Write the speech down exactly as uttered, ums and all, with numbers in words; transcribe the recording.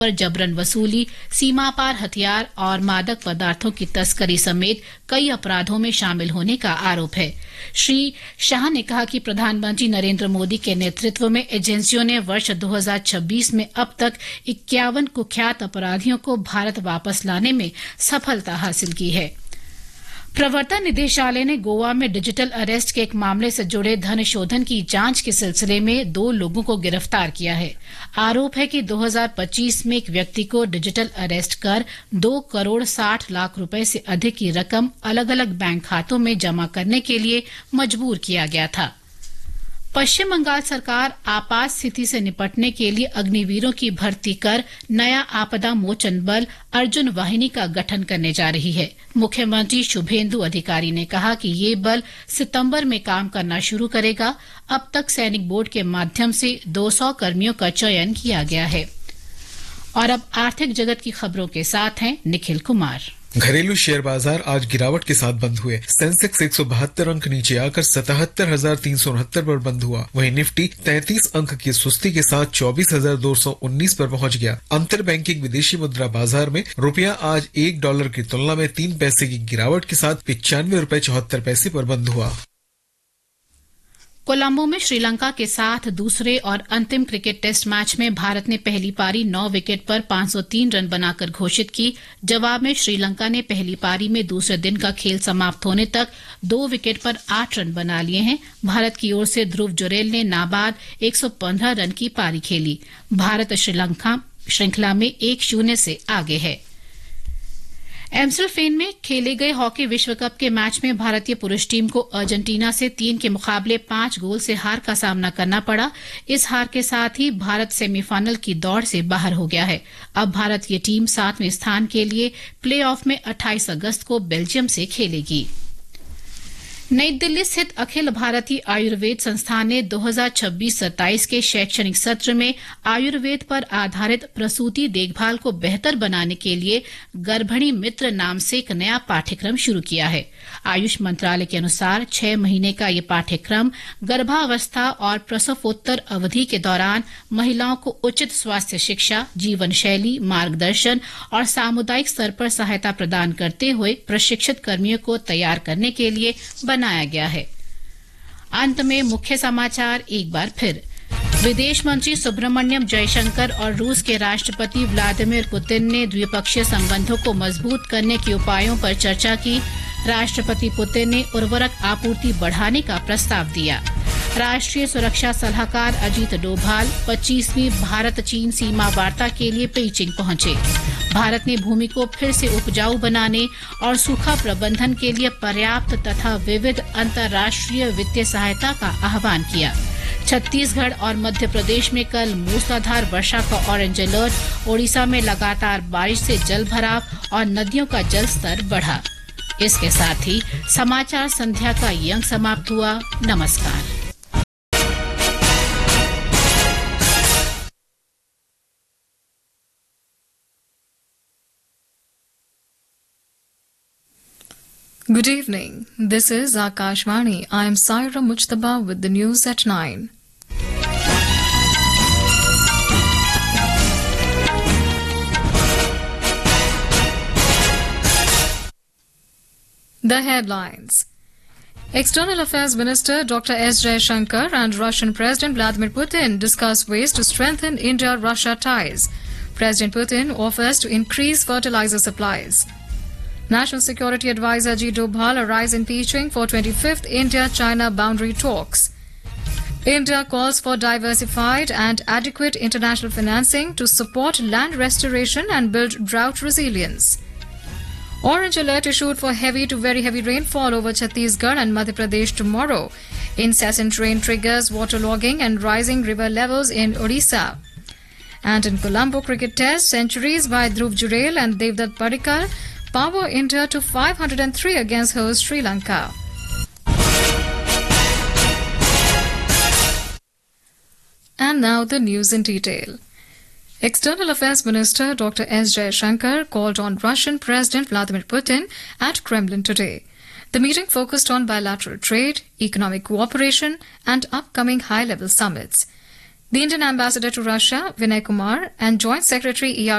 पर जबरन वसूली, सीमा पार हथियार और मादक पदार्थों की तस्करी समेत कई अपराधों में शामिल होने का आरोप है। श्री शाह ने कहा कि प्रधानमंत्री नरेंद्र मोदी के नेतृत्व में एजेंसियों ने वर्ष दो हज़ार छब्बीस में अब तक इक्यावन कुख्यात अपराधियों को भारत वापस लाने में सफलता हासिल की है। प्रवर्तन निदेशालय ने गोवा में डिजिटल अरेस्ट के एक मामले से जुड़े धन शोधन की जांच के सिलसिले में दो लोगों को गिरफ्तार किया है। आरोप है कि दो हज़ार पच्चीस में एक व्यक्ति को डिजिटल अरेस्ट कर दो करोड़ साठ लाख रुपए से अधिक की रकम अलग अलग बैंक खातों में जमा करने के लिए मजबूर किया गया था। पश्चिम बंगाल सरकार आपात स्थिति से निपटने के लिए अग्निवीरों की भर्ती कर नया आपदा मोचन बल अर्जुन वाहिनी का गठन करने जा रही है। मुख्यमंत्री शुभेंदु अधिकारी ने कहा कि ये बल सितंबर में काम करना शुरू करेगा। अब तक सैनिक बोर्ड के माध्यम से दो सौ कर्मियों का चयन किया गया है। और अब आर्थिक जगत की खबरों के साथ हैं निखिल कुमार। घरेलू शेयर बाजार आज गिरावट के साथ बंद हुए। सेंसेक्स एक सौ बहत्तर अंक नीचे आकर सतहत्तर हजार तीन सौ उनहत्तर पर बंद हुआ। वहीं निफ्टी तैंतीस अंक की सुस्ती के साथ चौबीस हजार दो सौ उन्नीस पर पहुंच गया। अंतर बैंकिंग विदेशी मुद्रा बाजार में रुपया आज एक डॉलर की तुलना में तीन पैसे की गिरावट के साथ पिचानवे रुपए चौहत्तर पैसे पर बंद हुआ। कोलंबो में श्रीलंका के साथ दूसरे और अंतिम क्रिकेट टेस्ट मैच में भारत ने पहली पारी नौ विकेट पर पांच सौ तीन रन बनाकर घोषित की। जवाब में श्रीलंका ने पहली पारी में दूसरे दिन का खेल समाप्त होने तक दो विकेट पर आठ रन बना लिए हैं। भारत की ओर से ध्रुव जुरेल ने नाबाद एक सौ पंद्रह रन की पारी खेली। भारत श्रीलंका श्रृंखला में एक शून्य से आगे है। एम्स्टलफेन में खेले गए हॉकी विश्व कप के मैच में भारतीय पुरुष टीम को अर्जेंटीना से तीन के मुकाबले पांच गोल से हार का सामना करना पड़ा। इस हार के साथ ही भारत सेमीफाइनल की दौड़ से बाहर हो गया है। अब भारत की टीम सातवें स्थान के लिए प्लेऑफ में अट्ठाईस अगस्त को बेल्जियम से खेलेगी। नई दिल्ली स्थित अखिल भारतीय आयुर्वेद संस्थान ने दो हज़ार छब्बीस सत्ताईस के शैक्षणिक सत्र में आयुर्वेद पर आधारित प्रसूति देखभाल को बेहतर बनाने के लिए गर्भिणी मित्र नाम से एक नया पाठ्यक्रम शुरू किया है। आयुष मंत्रालय के अनुसार छह महीने का ये पाठ्यक्रम गर्भावस्था और प्रसवोत्तर अवधि के दौरान महिलाओं को उचित स्वास्थ्य शिक्षा, जीवन शैली, मार्गदर्शन और सामुदायिक स्तर पर सहायता प्रदान करते हुए प्रशिक्षित कर्मियों को तैयार करने के लिए बनाया गया है। अंत में मुख्य समाचार एक बार फिर। विदेश मंत्री सुब्रमण्यम जयशंकर और रूस के राष्ट्रपति व्लादिमीर पुतिन ने द्विपक्षीय संबंधों को मजबूत करने के उपायों पर चर्चा की। राष्ट्रपति पुतिन ने उर्वरक आपूर्ति बढ़ाने का प्रस्ताव दिया। राष्ट्रीय सुरक्षा सलाहकार अजीत डोभाल पच्चीसवीं भारत चीन सीमा वार्ता के लिए पेइचिंग पहुंचे। भारत ने भूमि को फिर से उपजाऊ बनाने और सूखा प्रबंधन के लिए पर्याप्त तथा विविध अंतर्राष्ट्रीय वित्तीय सहायता का आह्वान किया। छत्तीसगढ़ और मध्य प्रदेश में कल मूसलाधार वर्षा का ऑरेंज अलर्ट। ओडिशा में लगातार बारिश से जल भराव और नदियों का जल स्तर बढ़ा। इसके साथ ही समाचार संध्या का ये अंक समाप्त हुआ। नमस्कार। Good evening. This is Akashvani. I am Saira Mujtaba with the news at nine. The headlines. External Affairs Minister Doctor S Jaishankar and Russian President Vladimir Putin discuss ways to strengthen India-Russia ties. President Putin offers to increase fertilizer supplies. National Security Advisor Ajit Doval arrives in Beijing for twenty-fifth India-China boundary talks. India calls for diversified and adequate international financing to support land restoration and build drought resilience. Orange alert issued for heavy to very heavy rainfall over Chhattisgarh and Madhya Pradesh tomorrow. Incessant rain triggers waterlogging and rising river levels in Odisha. And in Colombo cricket test, centuries by Dhruv Jurel and Devdutt Padikkal power India to five hundred three against host Sri Lanka. And now the news in detail. External Affairs Minister Doctor S Jaishankar called on Russian President Vladimir Putin at Kremlin today. The meeting focused on bilateral trade, economic cooperation, and upcoming high-level summits. The Indian ambassador to Russia, Vinay Kumar, and Joint Secretary E R